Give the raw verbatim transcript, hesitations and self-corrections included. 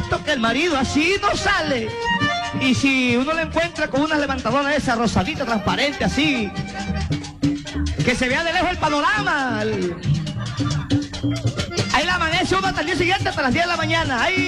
cierto que el marido así no sale. Y si uno le encuentra con unas levantadoras de esa rosadita, transparente, así, que se vea de lejos el panorama. El... Ahí la amanece uno hasta el día siguiente, hasta las diez de la mañana. Ahí